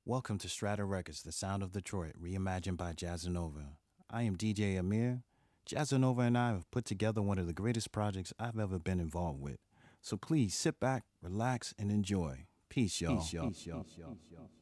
Welcome to Strata Records, the sound of Detroit, reimagined by Jazzanova. I am DJ Amir. Jazzanova and I have put together one of the greatest projects I've ever been involved with. So please sit back, relax, and enjoy. Peace, y'all. Peace, y'all. Peace, y'all.